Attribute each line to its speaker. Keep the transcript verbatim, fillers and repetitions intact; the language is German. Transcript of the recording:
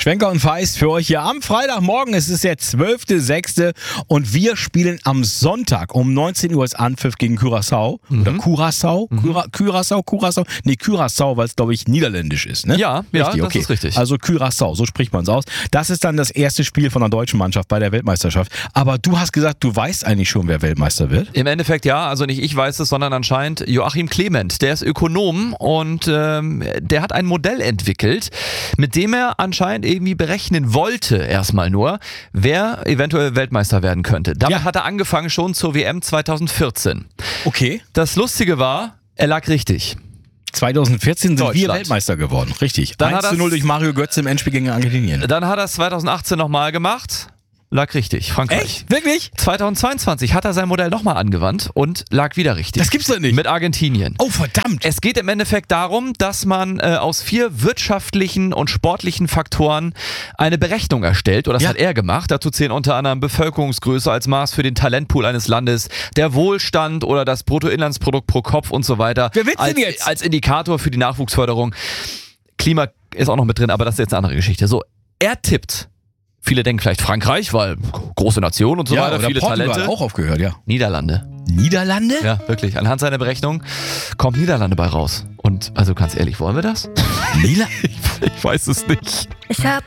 Speaker 1: Schwenker und Feist für euch hier am Freitagmorgen. Es ist der zwölfter sechster und wir spielen am Sonntag um neunzehn Uhr ist Anpfiff gegen Curaçao. Mhm. Oder Curaçao? Mhm. Cura- Curaçao? Curaçao? Nee, Curaçao, weil es, glaube ich, niederländisch ist. Ne?
Speaker 2: Ja,
Speaker 1: richtig,
Speaker 2: ja, das
Speaker 1: okay.
Speaker 2: ist richtig.
Speaker 1: Also Curaçao, so spricht man es aus. Das ist dann das erste Spiel von der deutschen Mannschaft bei der Weltmeisterschaft. Aber du hast gesagt, du weißt eigentlich schon, wer Weltmeister wird.
Speaker 2: Im Endeffekt ja, also nicht ich weiß es, sondern anscheinend Joachim Clement. Der ist Ökonom und ähm, der hat ein Modell entwickelt, mit dem er anscheinend irgendwie berechnen wollte, erstmal nur, wer eventuell Weltmeister werden könnte. Damit
Speaker 1: Ja.
Speaker 2: hat er angefangen schon zur W M zweitausendvierzehn.
Speaker 1: Okay.
Speaker 2: Das Lustige war, er lag richtig.
Speaker 1: zwanzig vierzehn sind wir
Speaker 2: Deutschland.
Speaker 1: Weltmeister geworden, richtig.
Speaker 2: Dann
Speaker 1: eins
Speaker 2: hat
Speaker 1: zu null
Speaker 2: er's-
Speaker 1: durch Mario Götze im Endspiel gegen Argentinien.
Speaker 2: Dann hat er es zweitausendachtzehn nochmal gemacht, lag richtig, Frankreich.
Speaker 1: Echt? Wirklich?
Speaker 2: zweitausendzweiundzwanzig hat er sein Modell nochmal angewandt und lag wieder richtig.
Speaker 1: Das gibt's doch nicht.
Speaker 2: Mit Argentinien.
Speaker 1: Oh, verdammt.
Speaker 2: Es geht im Endeffekt darum, dass man äh, aus vier wirtschaftlichen und sportlichen Faktoren eine Berechnung erstellt. Oder das
Speaker 1: Ja.
Speaker 2: hat er gemacht. Dazu zählen unter anderem Bevölkerungsgröße als Maß für den Talentpool eines Landes, der Wohlstand oder das Bruttoinlandsprodukt pro Kopf und so weiter.
Speaker 1: Wer will's
Speaker 2: als,
Speaker 1: denn jetzt?
Speaker 2: als Indikator für die Nachwuchsförderung. Klima ist auch noch mit drin, aber das ist jetzt eine andere Geschichte. So, er tippt. Viele denken vielleicht Frankreich, weil große Nation und so
Speaker 1: ja,
Speaker 2: weiter,
Speaker 1: oder
Speaker 2: viele
Speaker 1: Portugal
Speaker 2: Talente.
Speaker 1: auch aufgehört, ja.
Speaker 2: Niederlande.
Speaker 1: Niederlande?
Speaker 2: Ja, wirklich. Anhand seiner Berechnung kommt Niederlande bei raus. Und also ganz ehrlich, wollen wir das?
Speaker 1: Nila?
Speaker 2: Ich, ich weiß es nicht.
Speaker 3: Ich hab